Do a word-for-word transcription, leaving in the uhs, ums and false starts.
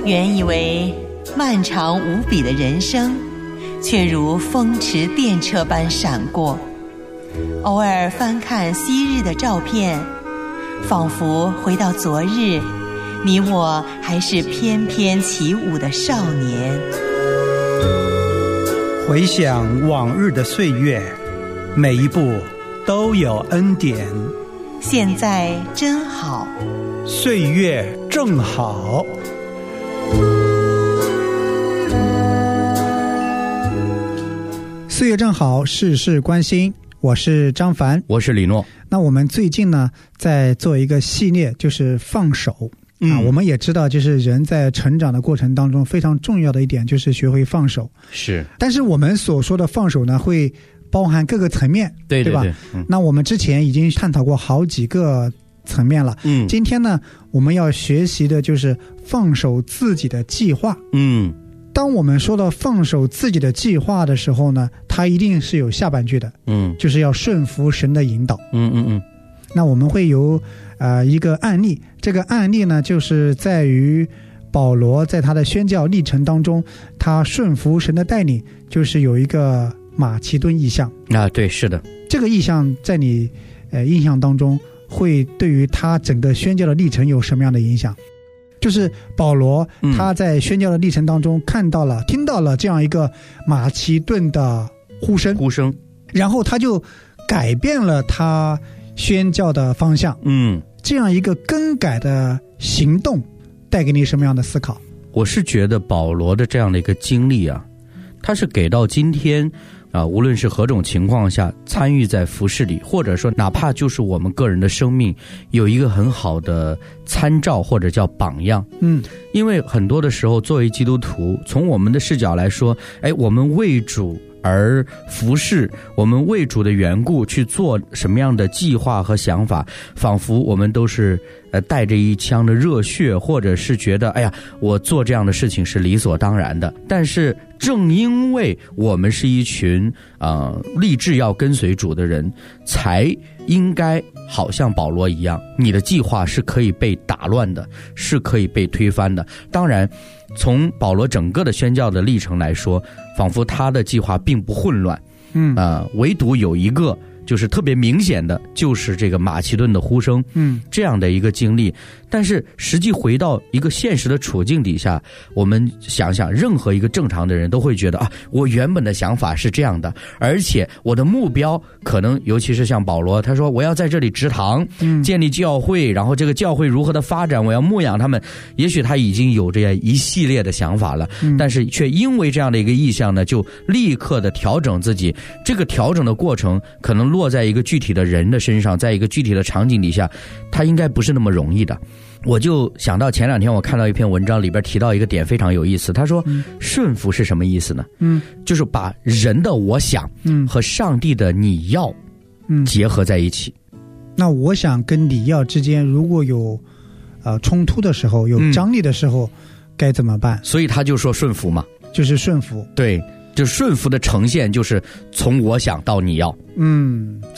原以为漫长无比的人生，却如风驰电掣般闪过。偶尔翻看昔日的照片，仿佛回到昨日，你我还是翩翩起舞的少年。 回想往日的岁月，每一步都有恩典。 现在真好， 岁月正好。岁月正好，事事关心。我是张凡， 我是李诺。 那我们最近呢，在做一个系列，就是放手。嗯、啊，我们也知道，就是人在成长的过程当中，非常重要的一点就是学会放手。 是， 但是我们所说的放手呢，会包含各个层面， 对对对， 对吧？ 嗯、 那我们之前已经探讨过好几个层面了。嗯，今天呢，我们要学习的就是放手自己的计划。 嗯。 当我们说到放手自己的计划的时候呢，它一定是有下半句的，嗯，就是要顺服神的引导， 嗯嗯嗯。 那我们会有呃一个案例，这个案例呢，就是在于保罗在他的宣教历程当中，他顺服神的带领，就是有一个马其顿意象啊，对，是的， 这个意象在你呃印象当中，会对于他整个宣教的历程有什么样的影响？就是保罗他在宣教的历程当中看到了、嗯、听到了这样一个马其顿的呼声呼声， 然后他就改变了他宣教的方向。嗯，这样一个更改的行动带给你什么样的思考？ 我是觉得保罗的这样的一个经历啊，他是给到今天啊，无论是何种情况下参与在服事里，或者说哪怕就是我们个人的生命有一个很好的参照或者叫榜样。嗯，因为很多的时候作为基督徒，从我们的视角来说，哎，我们为主而服事，我们为主的缘故去做什么样的计划和想法，仿佛我们都是呃带着一腔的热血，或者是觉得哎呀，我做这样的事情是理所当然的。但是正因为我们是一群呃立志要跟随主的人，才应该好像保罗一样，你的计划是可以被打乱的，是可以被推翻的。当然从保罗整个的宣教的历程来说，仿佛他的计划并不混乱，嗯啊、呃，唯独有一个就是特别明显的，就是这个马其顿的呼声，嗯，这样的一个经历。但是实际回到一个现实的处境底下，我们想想，任何一个正常的人都会觉得啊，我原本的想法是这样的，而且我的目标可能，尤其是像保罗，他说我要在这里植堂，嗯，建立教会，然后这个教会如何的发展，我要牧养他们。也许他已经有这样一系列的想法了，嗯，但是却因为这样的一个意向呢，就立刻的调整自己。这个调整的过程可能落在一个具体的人的身上，在一个具体的场景底下，他应该不是那么容易的。我就想到前两天我看到一篇文章，里边提到一个点非常有意思，他说、嗯、顺服是什么意思呢？嗯，就是把人的我想嗯和上帝的你要嗯结合在一起。 那我想跟你要之间如果有呃冲突的时候，有张力的时候、嗯、该怎么办？ 所以他就说顺服嘛， 就是顺服。 对，就顺服的呈现就是从我想到你要。 嗯，